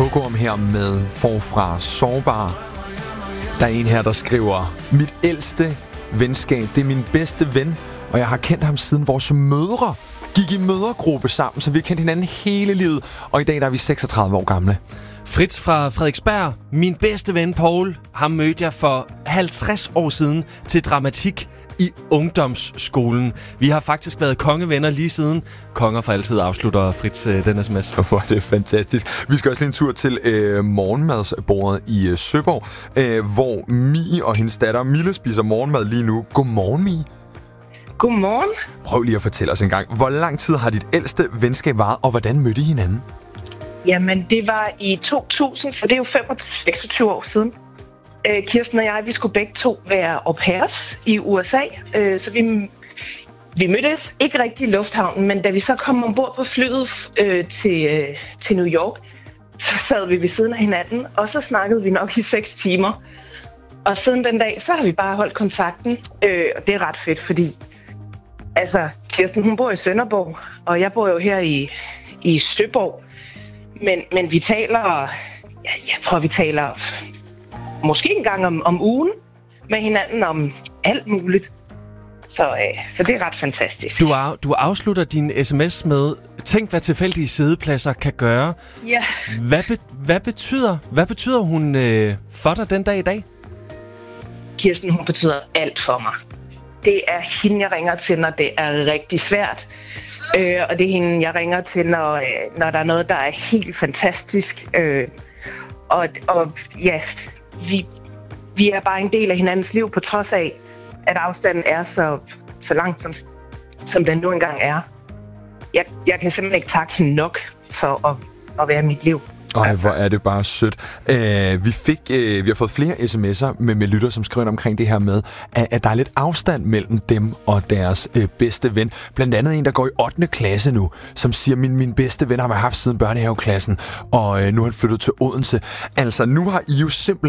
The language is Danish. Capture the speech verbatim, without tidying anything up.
Hugorm her med Forfra Sårbar. Der er en her, der skriver: Mit ældste venskab, det er min bedste ven, og jeg har kendt ham siden vores mødre gik i mødergruppe sammen, så vi har kendt hinanden hele livet, og i dag der er vi seksogtredive år gamle. Fritz fra Frederiksberg, min bedste ven Paul, ham mødte jeg for halvtreds år siden til dramatik i ungdomsskolen. Vi har faktisk været kongevenner lige siden. Konger for altid, afslutter Fritz øh, den sms. Hvor er det fantastisk. Vi skal også lige en tur til øh, morgenmadsbordet i øh, Søborg, øh, hvor Mie og hendes datter Mille spiser morgenmad lige nu. Godmorgen, Mie. Godmorgen. Prøv lige at fortælle os en gang, hvor lang tid har dit ældste venskab varet, og hvordan mødte I hinanden? Jamen, det var i to tusind, så det er jo seksogtyve år siden. Øh, Kirsten og jeg, vi skulle begge to være au pairs i U S A, øh, så vi, vi mødtes ikke rigtig i lufthavnen, men da vi så kom ombord på flyet øh, til, øh, til New York, så sad vi ved siden af hinanden, og så snakkede vi nok i seks timer. Og siden den dag, så har vi bare holdt kontakten, øh, og det er ret fedt, fordi altså, Kirsten, hun bor i Sønderborg, og jeg bor jo her i, i Søborg. Men, men vi taler, jeg, jeg tror, vi taler måske en gang om, om ugen med hinanden om alt muligt. Så, øh, så det er ret fantastisk. Du, af, du afslutter din sms med: tænk, hvad tilfældige siddepladser kan gøre. Ja. Hvad, be, hvad, betyder, hvad betyder hun øh, for dig den dag i dag? Kirsten, hun betyder alt for mig. Det er hende, jeg ringer til, når det er rigtig svært. Øh, og det er hende, jeg ringer til, når, øh, når der er noget, der er helt fantastisk. Øh, og, og ja, vi, vi er bare en del af hinandens liv, på trods af, at afstanden er så, så langt, som, som den nu engang er. Jeg, jeg kan simpelthen ikke takke hende nok for at, at være mit liv. Ej, hvor er det bare sødt. Uh, vi, fik, uh, vi har fået flere sms'er med, med lytter, som skriver omkring det her med, at, at der er lidt afstand mellem dem og deres uh, bedste ven. Blandt andet en, der går i ottende klasse nu, som siger, min, min bedste ven har jeg haft siden børnehaveklassen, og uh, nu har han flyttet til Odense. Altså, nu har I jo simpelthen